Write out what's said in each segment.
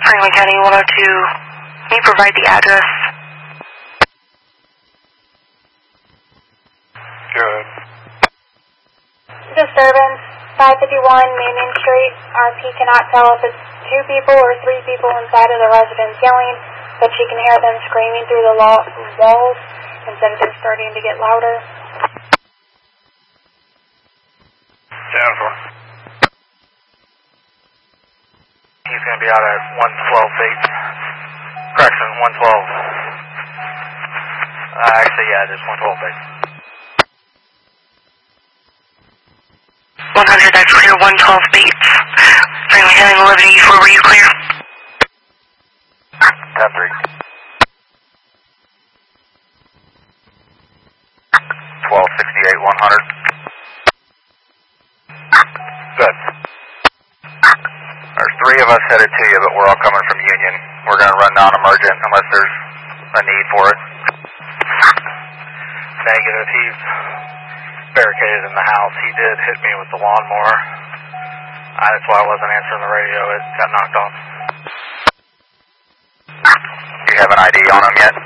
Franklin County 102. Can you provide the address? Good. Disturbance, 551 Union Street. RP cannot tell if it's 2 people or 3 people inside of the residence yelling, but she can hear them screaming through the walls instead of just starting to get louder. Jennifer. He's going to be out at 112 Bates. Correction, 112. Actually, yeah, just 112 Bates. 100, that's clear. 112 Bates. Franklin County 1184, were you clear? 10-3. 1268, 100. Good. There's 3 of us headed to you, but we're all coming from Union. We're going to run non-emergent unless there's a need for it. Negative. He's barricaded in the house. He did hit me with the lawnmower. That's why I wasn't answering the radio. It got knocked off. Do you have an ID on him yet?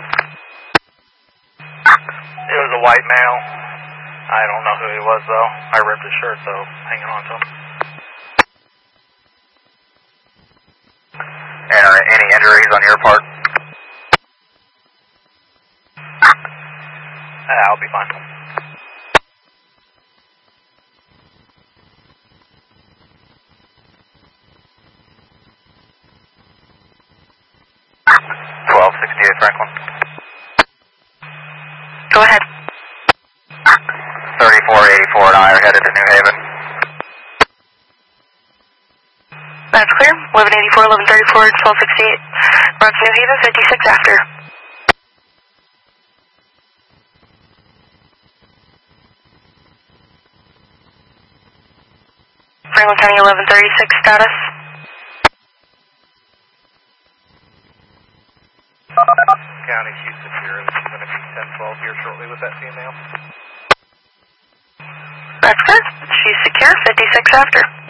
It was a white male. I don't know who he was, though. I ripped his shirt, so hanging on to him. And are any injuries on your part? I'll be fine. Franklin. Go ahead. 3484 and I are headed to New Haven. That's clear. 1184, 1134, 1268. Road to New Haven, 56 after. Franklin County 1136 status. County, she's secure. She's going to be 1012 here shortly with that female. That's good. She's secure, 56 after.